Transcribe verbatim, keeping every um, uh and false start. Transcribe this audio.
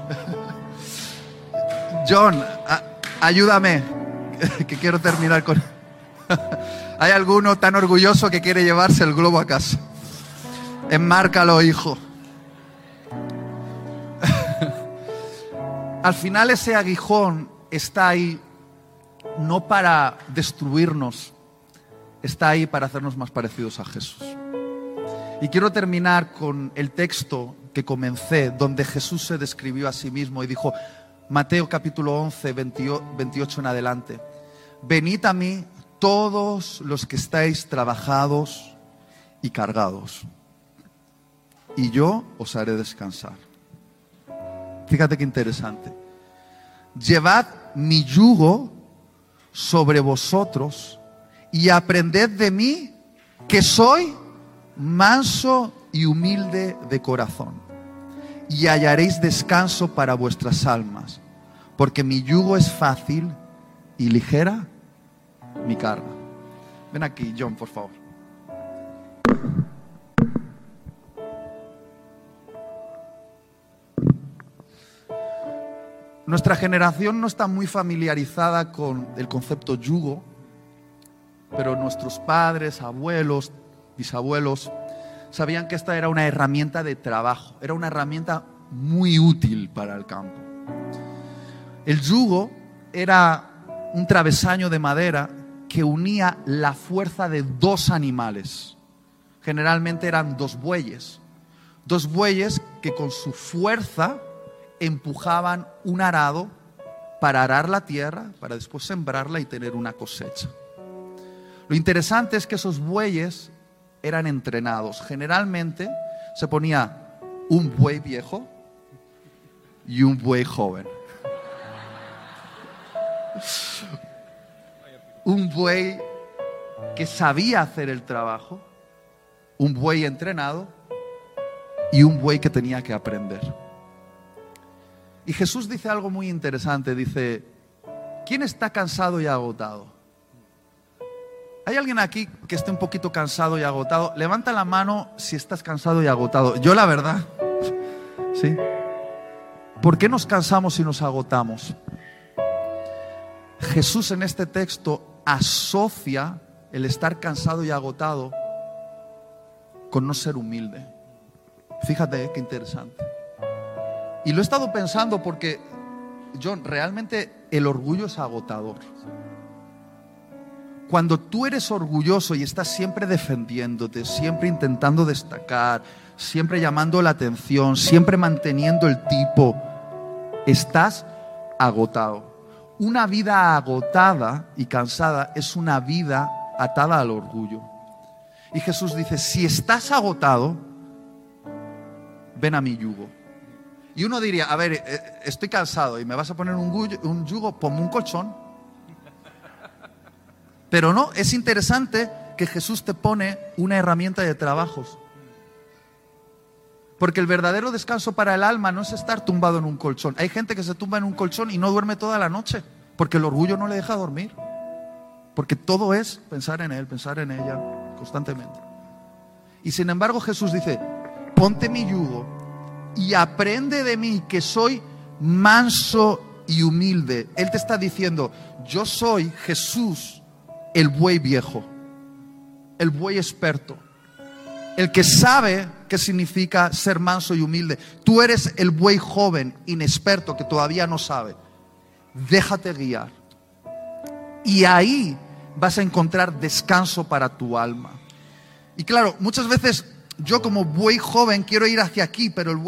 John, a, ayúdame, que quiero terminar con... ¿Hay alguno tan orgulloso que quiere llevarse el globo a casa? Enmárcalo, hijo. Al final ese aguijón está ahí no para destruirnos, está ahí para hacernos más parecidos a Jesús. Y quiero terminar con el texto que comencé, donde Jesús se describió a sí mismo y dijo, Mateo capítulo once, veintiocho en adelante, venid a mí todos los que estáis trabajados y cargados, y yo os haré descansar. Fíjate qué interesante. Llevad mi yugo sobre vosotros y aprended de mí, que soy manso y humilde de corazón, y hallaréis descanso para vuestras almas, porque mi yugo es fácil y ligera mi carga. Ven aquí, John, por favor. Nuestra generación no está muy familiarizada con el concepto yugo, pero nuestros padres, abuelos, bisabuelos sabían que esta era una herramienta de trabajo, era una herramienta muy útil para el campo. El yugo era un travesaño de madera que unía la fuerza de dos animales. Generalmente eran dos bueyes, dos bueyes que con su fuerza empujaban un arado para arar la tierra, para después sembrarla y tener una cosecha. Lo interesante es que esos bueyes eran entrenados. Generalmente se ponía un buey viejo y un buey joven. Un buey que sabía hacer el trabajo, un buey entrenado y un buey que tenía que aprender. Y Jesús dice algo muy interesante, dice, ¿quién está cansado y agotado? ¿Hay alguien aquí que esté un poquito cansado y agotado? Levanta la mano si estás cansado y agotado. Yo la verdad, ¿sí? ¿Por qué nos cansamos y nos agotamos? Jesús en este texto asocia el estar cansado y agotado con no ser humilde. Fíjate qué interesante. Y lo he estado pensando porque, John, realmente el orgullo es agotador. Cuando tú eres orgulloso y estás siempre defendiéndote, siempre intentando destacar, siempre llamando la atención, siempre manteniendo el tipo, estás agotado. Una vida agotada y cansada es una vida atada al orgullo. Y Jesús dice, si estás agotado, ven a mi yugo. Y uno diría, a ver, estoy cansado y me vas a poner un yugo, ponme un colchón. Pero no, es interesante que Jesús te pone una herramienta de trabajos. Porque el verdadero descanso para el alma no es estar tumbado en un colchón. Hay gente que se tumba en un colchón y no duerme toda la noche, porque el orgullo no le deja dormir. Porque todo es pensar en él, pensar en ella constantemente. Y sin embargo Jesús dice, ponte mi yugo y aprende de mí, que soy manso y humilde. Él te está diciendo, yo soy Jesús, el buey viejo, el buey experto, el que sabe qué significa ser manso y humilde. Tú eres el buey joven, inexperto, que todavía no sabe. Déjate guiar. Y ahí vas a encontrar descanso para tu alma. Y claro, muchas veces yo como buey joven quiero ir hacia aquí, pero el